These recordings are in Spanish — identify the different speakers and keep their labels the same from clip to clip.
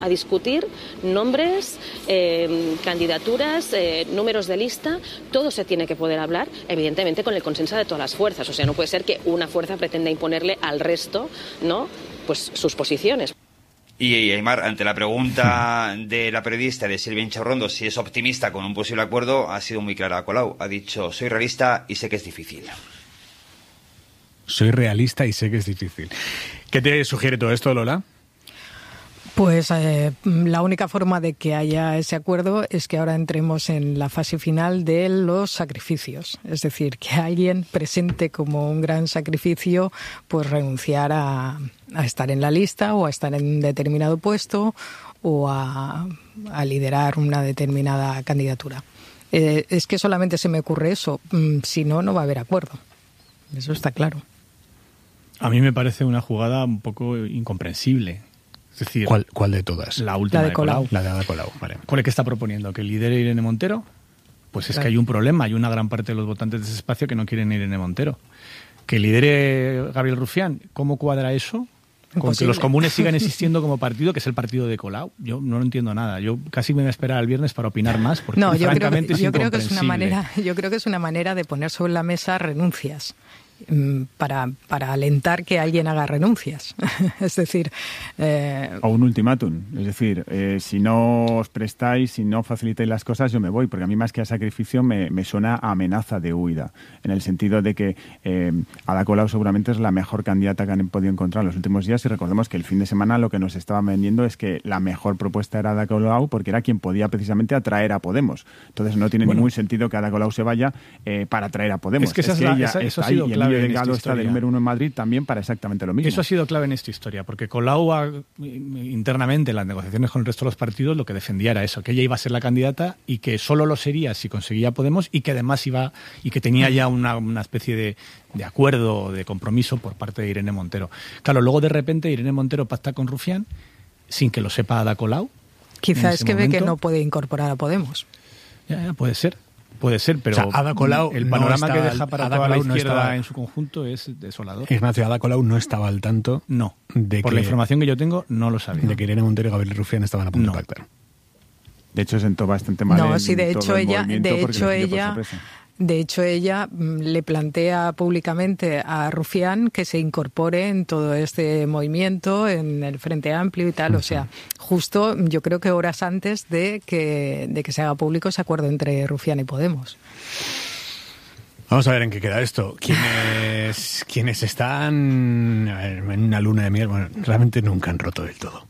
Speaker 1: A discutir nombres, candidaturas, números de lista, todo se tiene que poder hablar, evidentemente con el consenso de todas las fuerzas. O sea, no puede ser que una fuerza pretenda imponerle al resto, ¿no?, pues sus posiciones.
Speaker 2: Y Aimar, ante la pregunta de la periodista de Silvia Inchaurrondo si es optimista con un posible acuerdo, ha sido muy clara. Colau ha dicho: soy realista y sé que es difícil.
Speaker 3: Soy realista y sé que es difícil. ¿Qué te sugiere todo esto, Lola?
Speaker 4: Pues la única forma de que haya ese acuerdo es que ahora entremos en la fase final de los sacrificios. Es decir, que alguien presente como un gran sacrificio pues renunciar a estar en la lista o a estar en un determinado puesto o a liderar una determinada candidatura. Es que solamente se me ocurre eso. Si no, no va a haber acuerdo. Eso está claro.
Speaker 3: A mí me parece una jugada un poco incomprensible. Es decir,
Speaker 5: ¿Cuál de todas?
Speaker 3: La última,
Speaker 4: la de Colau.
Speaker 5: La de Ada Colau, vale.
Speaker 3: ¿Cuál es que está proponiendo? ¿Que lidere Irene Montero? Pues es
Speaker 4: Claro.
Speaker 3: que hay un problema. Hay una gran parte de los votantes de ese espacio que no quieren Irene Montero. ¿Que lidere Gabriel Rufián? ¿Cómo cuadra eso con
Speaker 4: Imposible.
Speaker 3: que los comunes sigan existiendo como partido, que es el partido de Colau? Yo no lo entiendo nada. Yo casi me voy a esperar al viernes para opinar más, porque
Speaker 4: No, yo
Speaker 3: francamente
Speaker 4: creo que
Speaker 3: es
Speaker 4: es una manera de poner sobre la mesa renuncias. Para alentar que alguien haga renuncias. Es decir...
Speaker 6: O un ultimátum. Es decir, si no os prestáis, si no facilitáis las cosas, yo me voy. Porque a mí, más que a sacrificio, me suena a amenaza de huida. En el sentido de que Ada Colau seguramente es la mejor candidata que han podido encontrar en los últimos días. Y recordemos que el fin de semana lo que nos estaban vendiendo es que la mejor propuesta era Ada Colau, porque era quien podía precisamente atraer a Podemos. Entonces no tiene ningún sentido que Ada Colau se vaya para atraer a Podemos.
Speaker 3: Es que eso ha sido clave.
Speaker 6: Delgado está de número 1 en Madrid también para exactamente lo mismo.
Speaker 3: Eso ha sido clave en esta historia, porque Colau internamente en las negociaciones con el resto de los partidos lo que defendía era eso, que ella iba a ser la candidata y que solo lo sería si conseguía Podemos y que además que tenía ya una especie de acuerdo, de compromiso por parte de Irene Montero. Claro, luego de repente Irene Montero pacta con Rufián sin que lo sepa Ada Colau.
Speaker 4: Quizás es que ve que no puede incorporar a Podemos.
Speaker 3: Ya, puede ser. Puede ser, pero
Speaker 5: o sea, Ada Colau
Speaker 3: el panorama
Speaker 5: no
Speaker 3: que deja para
Speaker 5: Ada
Speaker 3: toda
Speaker 5: Colau
Speaker 3: la izquierda
Speaker 5: estaba,
Speaker 3: en su conjunto es desolador.
Speaker 5: Ignacio, Ada Colau no estaba al tanto
Speaker 3: por la información que yo tengo, no lo sabía.
Speaker 5: De que Irene Montero y Gabriel Rufián estaban a punto de pactar.
Speaker 6: De hecho, sentó bastante mal.
Speaker 4: No, sí, de hecho ella le plantea públicamente a Rufián que se incorpore en todo este movimiento, en el Frente Amplio y tal. O sea, justo yo creo que horas antes de que se haga público ese acuerdo entre Rufián y Podemos.
Speaker 5: Vamos a ver en qué queda esto. Quienes están en una luna de miel, bueno, realmente nunca han roto del todo.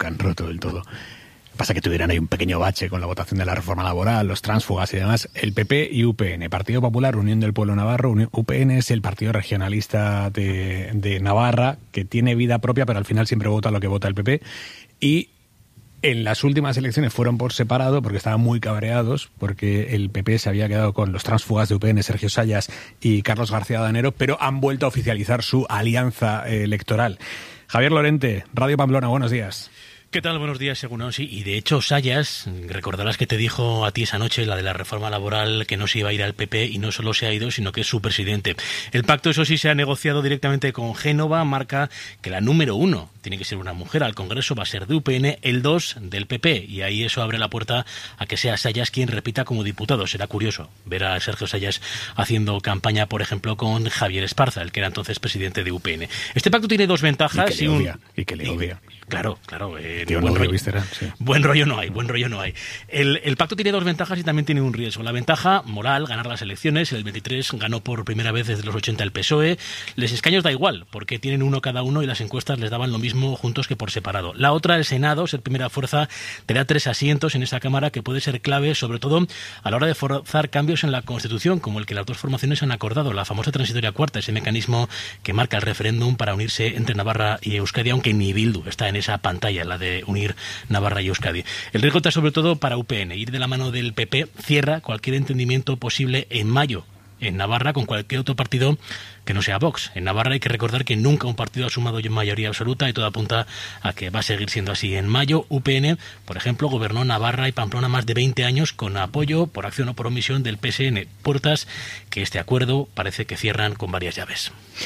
Speaker 5: Pasa que tuvieran ahí un pequeño bache con la votación de la reforma laboral, los tránsfugas y demás. El PP y UPN, Partido Popular, Unión del Pueblo Navarro. UPN es el partido regionalista de Navarra, que tiene vida propia, pero al final siempre vota lo que vota el PP. Y en las últimas elecciones fueron por separado, porque estaban muy cabreados, porque el PP se había quedado con los tránsfugas de UPN, Sergio Sayas y Carlos García Danero, pero han vuelto a oficializar su alianza electoral. Javier Lorente, Radio Pamplona, buenos días.
Speaker 7: ¿Qué tal? Buenos días, Egunon. Sí, y de hecho Sayas, recordarás que te dijo a ti esa noche, la de la reforma laboral, que no se iba a ir al PP, y no solo se ha ido, sino que es su presidente. El pacto, eso sí, se ha negociado directamente con Génova, marca que la número 1 tiene que ser una mujer al Congreso, va a ser de UPN, el 2 del PP, y ahí eso abre la puerta a que sea Sayas quien repita como diputado. Será curioso ver a Sergio Sayas haciendo campaña, por ejemplo, con Javier Esparza, el que era entonces presidente de UPN. Este pacto tiene dos ventajas.
Speaker 5: Y que le odia.
Speaker 7: Claro.
Speaker 5: Buen
Speaker 7: rollo no hay. El pacto tiene dos ventajas y también tiene un riesgo. La ventaja moral, ganar las elecciones. El 23 ganó por primera vez desde los 80 el PSOE. Les escaños da igual, porque tienen uno cada uno y las encuestas les daban lo mismo juntos que por separado. La otra, el Senado, ser primera fuerza, te da 3 asientos en esa Cámara que puede ser clave, sobre todo a la hora de forzar cambios en la Constitución, como el que las dos formaciones han acordado, la famosa transitoria cuarta, ese mecanismo que marca el referéndum para unirse entre Navarra y Euskadi, aunque ni Bildu está en esa pantalla, la de unir Navarra y Euskadi. El riesgo está sobre todo para UPN. Ir de la mano del PP cierra cualquier entendimiento posible en mayo en Navarra con cualquier otro partido que no sea Vox. En Navarra hay que recordar que nunca un partido ha sumado mayoría absoluta y todo apunta a que va a seguir siendo así. En mayo, UPN, por ejemplo, gobernó Navarra y Pamplona más de 20 años con apoyo por acción o por omisión del PSN. Puertas que este acuerdo parece que cierran con varias llaves.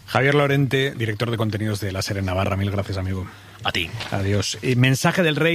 Speaker 5: Javier Lorente, director de contenidos de La SER en Navarra. Mil gracias, amigo.
Speaker 7: A ti.
Speaker 5: Adiós. Mensaje del Rey.